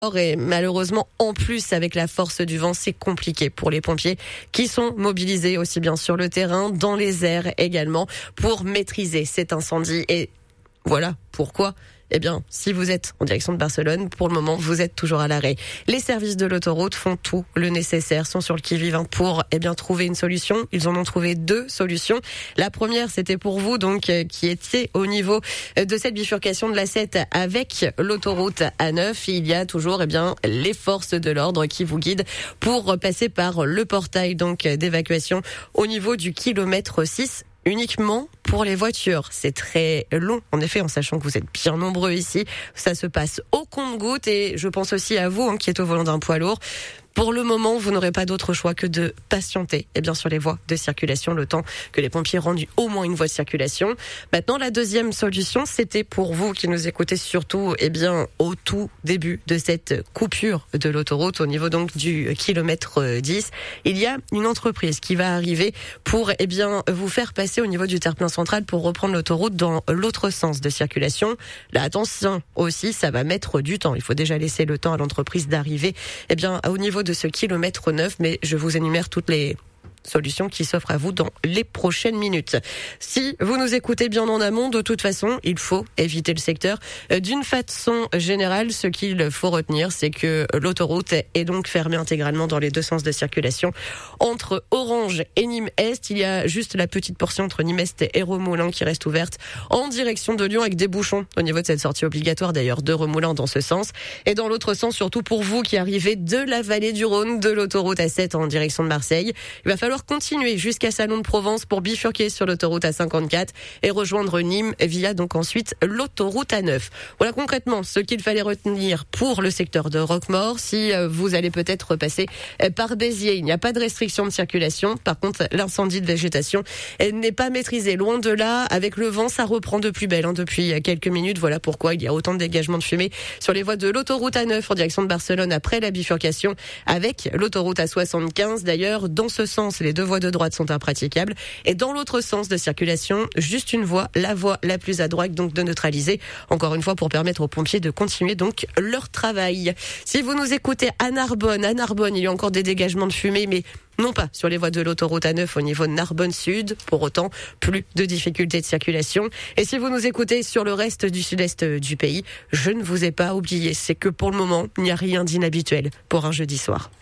Et malheureusement, en plus, avec la force du vent, c'est compliqué pour les pompiers qui sont mobilisés aussi bien sur le terrain, dans les airs également, pour maîtriser cet incendie. Et voilà pourquoi. Eh bien, si vous êtes en direction de Barcelone, pour le moment, vous êtes toujours à l'arrêt. Les services de l'autoroute font tout le nécessaire, sont sur le qui-vive pour trouver une solution. Ils en ont trouvé 2 solutions. La première, c'était pour vous, donc, qui étiez au niveau de cette bifurcation de la 7 avec l'autoroute A9. Il y a toujours, les forces de l'ordre qui vous guident pour passer par le portail, donc, d'évacuation au niveau du kilomètre 6. Uniquement pour les voitures. C'est très long, en effet, en sachant que vous êtes bien nombreux ici. Ça se passe au compte-gouttes et je pense aussi à vous qui êtes au volant d'un poids lourd. Pour le moment, vous n'aurez pas d'autre choix que de patienter sur les voies de circulation, le temps que les pompiers rendent au moins une voie de circulation. Maintenant, la deuxième solution, c'était pour vous qui nous écoutez surtout au tout début de cette coupure de l'autoroute, au niveau donc du kilomètre 10. Il y a une entreprise qui va arriver pour vous faire passer au niveau du terre-plein central pour reprendre l'autoroute dans l'autre sens de circulation. Là, attention aussi, ça va mettre du temps. Il faut déjà laisser le temps à l'entreprise d'arriver au niveau de ce kilomètre 9, mais je vous énumère toutes les solutions qui s'offrent à vous dans les prochaines minutes. Si vous nous écoutez bien en amont, de toute façon, il faut éviter le secteur. D'une façon générale, ce qu'il faut retenir, c'est que l'autoroute est donc fermée intégralement dans les 2 sens de circulation. Entre Orange et Nîmes-Est, il y a juste la petite portion entre Nîmes-Est et Remoulins qui reste ouverte en direction de Lyon avec des bouchons au niveau de cette sortie obligatoire d'ailleurs de Remoulins dans ce sens. Et dans l'autre sens, surtout pour vous qui arrivez de la vallée du Rhône, de l'autoroute A7 en direction de Marseille, il va falloir continuer jusqu'à Salon de Provence pour bifurquer sur l'autoroute A54 et rejoindre Nîmes via donc ensuite l'autoroute A9. Voilà concrètement ce qu'il fallait retenir pour le secteur de Roquemaure. Si vous allez peut-être passer par Béziers, il n'y a pas de restriction de circulation. Par contre, l'incendie de végétation n'est pas maîtrisé. Loin de là, avec le vent, ça reprend de plus belle depuis quelques minutes. Voilà pourquoi il y a autant de dégagement de fumée sur les voies de l'autoroute A9 en direction de Barcelone après la bifurcation avec l'autoroute A75. D'ailleurs, dans ce sens, les 2 voies de droite sont impraticables. Et dans l'autre sens de circulation, juste une voie, la voie la plus à droite, donc de neutraliser. Encore une fois, pour permettre aux pompiers de continuer donc leur travail. Si vous nous écoutez à Narbonne, il y a encore des dégagements de fumée, mais non pas sur les voies de l'autoroute A9 au niveau de Narbonne Sud. Pour autant, plus de difficultés de circulation. Et si vous nous écoutez sur le reste du sud-est du pays, je ne vous ai pas oublié. C'est que pour le moment, il n'y a rien d'inhabituel pour un jeudi soir.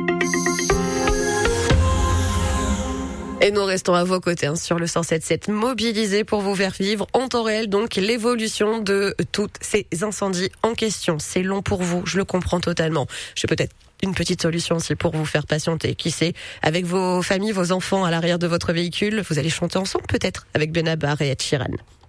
Et nous restons à vos côtés sur le 107.7, mobilisés pour vous faire vivre en temps réel donc l'évolution de tous ces incendies en question. C'est long pour vous, je le comprends totalement. J'ai peut-être une petite solution aussi pour vous faire patienter. Qui sait, avec vos familles, vos enfants à l'arrière de votre véhicule, vous allez chanter ensemble peut-être avec Benabar et Ed Sheeran.